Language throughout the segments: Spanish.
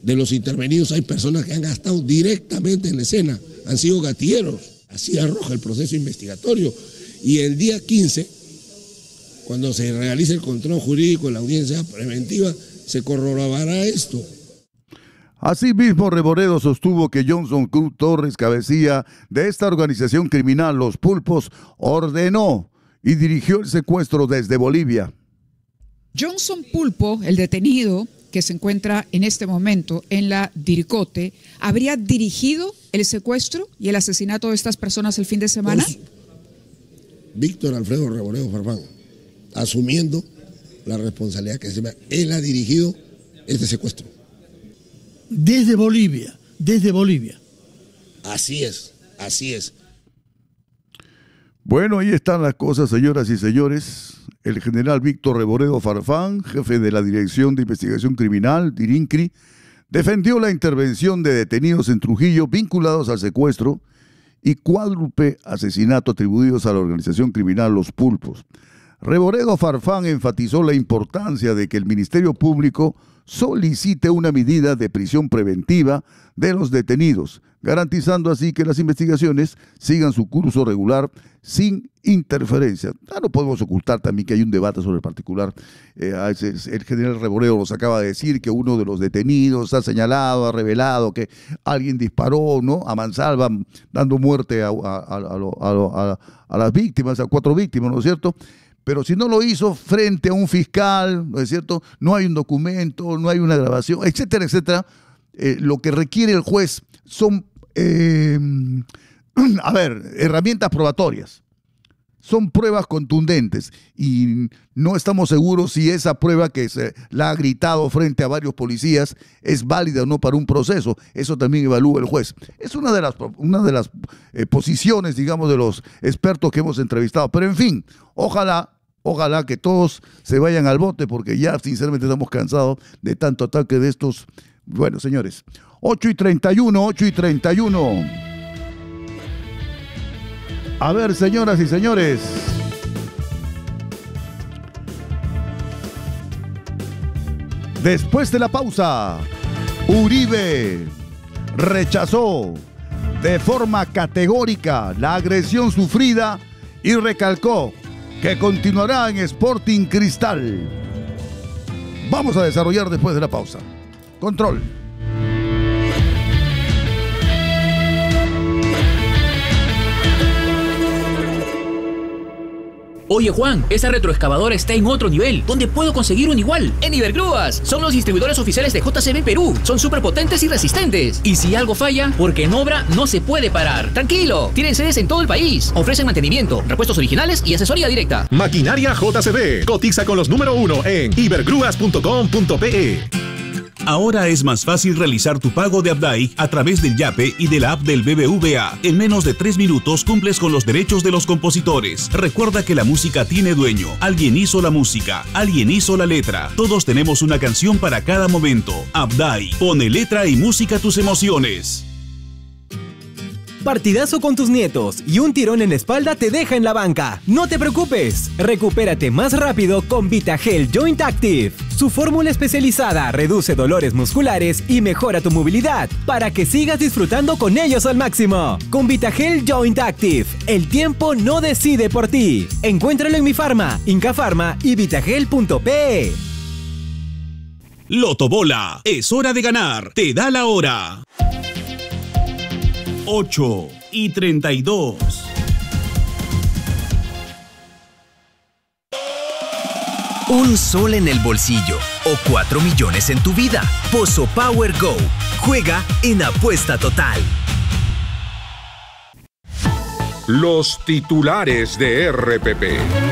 de los intervenidos hay personas que han estado directamente en la escena, han sido gatilleros, así arroja el proceso investigatorio. Y el día 15, cuando se realice el control jurídico en la audiencia preventiva, se corroborará esto. Asimismo, Reboredo sostuvo que Johnson Cruz Torres, cabecilla de esta organización criminal Los Pulpos, ordenó y dirigió el secuestro desde Bolivia. Johnson Pulpo, el detenido que se encuentra en este momento en la DIRCOTE, ¿habría dirigido el secuestro y el asesinato de estas personas el fin de semana? Víctor Alfredo Reboredo Farfán, asumiendo la responsabilidad que él ha dirigido este secuestro. Desde Bolivia. Así es. Bueno, ahí están las cosas, señoras y señores. El general Víctor Reboredo Farfán, jefe de la Dirección de Investigación Criminal, DIRINCRI, defendió la intervención de detenidos en Trujillo vinculados al secuestro y cuádruple asesinato atribuidos a la organización criminal Los Pulpos. Reboredo Farfán enfatizó la importancia de que el Ministerio Público solicite una medida de prisión preventiva de los detenidos, garantizando así que las investigaciones sigan su curso regular sin interferencia. No podemos ocultar también que hay un debate sobre el particular. El general Reboredo nos acaba de decir que uno de los detenidos ha señalado, ha revelado que alguien disparó, ¿no?, a mansalva, dando muerte a las víctimas, a 4 víctimas, ¿no es cierto? Pero si no lo hizo frente a un fiscal, ¿no es cierto?, no hay un documento, no hay una grabación, etcétera, etcétera. Lo que requiere el juez son, herramientas probatorias. Son pruebas contundentes y no estamos seguros si esa prueba que se la ha gritado frente a varios policías es válida o no para un proceso. Eso también evalúa el juez. Es una de las posiciones, digamos, de los expertos que hemos entrevistado. Pero en fin, ojalá que todos se vayan al bote, porque ya sinceramente estamos cansados de tanto ataque de estos. Bueno, señores, 8:31. A ver, señoras y señores. Después de la pausa, Uribe rechazó de forma categórica la agresión sufrida y recalcó que continuará en Sporting Cristal. Vamos a desarrollar después de la pausa. Control. Oye Juan, esa retroexcavadora está en otro nivel. ¿Dónde puedo conseguir un igual? En Ibergrúas. Son los distribuidores oficiales de JCB Perú. Son súper potentes y resistentes. Y si algo falla, porque en obra no se puede parar. Tranquilo, tienen sedes en todo el país. Ofrecen mantenimiento, repuestos originales y asesoría directa. Maquinaria JCB. Cotiza con los número 1 en ibergrúas.com.pe. Ahora es más fácil realizar tu pago de Abdai a través del Yape y de la app del BBVA. En menos de 3 minutos cumples con los derechos de los compositores. Recuerda que la música tiene dueño. Alguien hizo la música, alguien hizo la letra. Todos tenemos una canción para cada momento. Abdai, pone letra y música a tus emociones. Partidazo con tus nietos y un tirón en la espalda te deja en la banca. No te preocupes, recupérate más rápido con VitaGel Joint Active. Su fórmula especializada reduce dolores musculares y mejora tu movilidad para que sigas disfrutando con ellos al máximo. Con VitaGel Joint Active, el tiempo no decide por ti. Encuéntralo en Mi Farma, Inca Farma y vitagel.pe. Lotobola, es hora de ganar. Te da la hora. 8:32. Un sol en el bolsillo o 4 millones en tu vida. Pozo Power Go. Juega en Apuesta Total. Los titulares de RPP.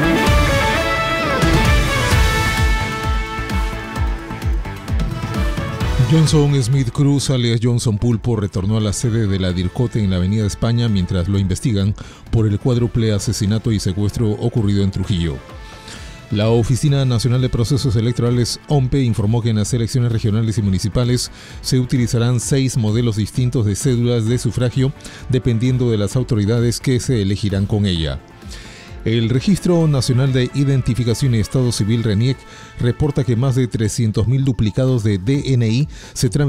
Johnson Smith Cruz, alias Johnson Pulpo, retornó a la sede de la DIRCOTE en la Avenida España mientras lo investigan por el cuádruple asesinato y secuestro ocurrido en Trujillo. La Oficina Nacional de Procesos Electorales, OMPE, informó que en las elecciones regionales y municipales se utilizarán 6 modelos distintos de cédulas de sufragio, dependiendo de las autoridades que se elegirán con ella. El Registro Nacional de Identificación y Estado Civil, RENIEC, reporta que más de 300.000 duplicados de DNI se